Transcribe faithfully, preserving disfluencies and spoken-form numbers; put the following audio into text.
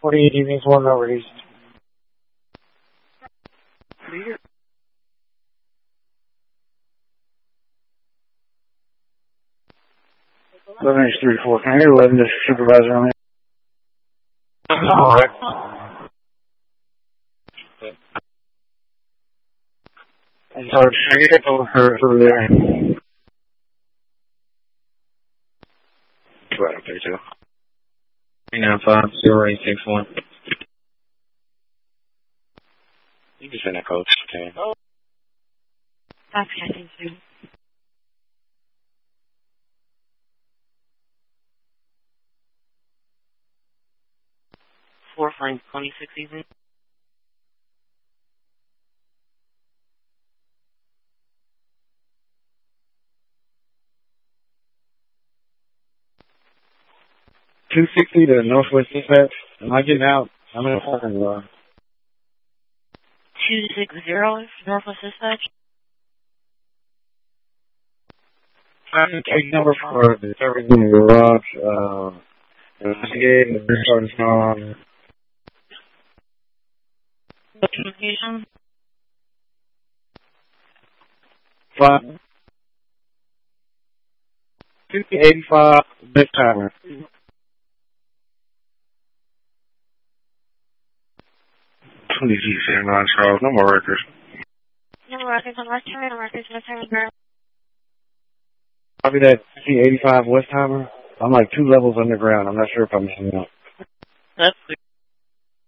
forty-eight evenings, one over east. eleven H three four. Can I get eleven district supervisor on it? Alright. I'm sorry, can I get over her over there? Right, okay, too. three nine five zero eight six one. You can send that code. Okay. Oh. Okay, thank you. Four Frank twenty-six evening. two sixty to Northwest Dispatch. Am I getting out? I'm in a parking lot. two sixty Northwest Dispatch. I'm going to take number for the service in the garage. Uh, investigating the beer starting to smell on. What communication? Five. fifty eighty-five, big timer. twenty G, San Ron Charles, no more records. No more records on West Terminal, no records on West Terminal. Copy that fifty eighty-five West Timer. I'm like two levels underground. I'm not sure if I'm missing out. That's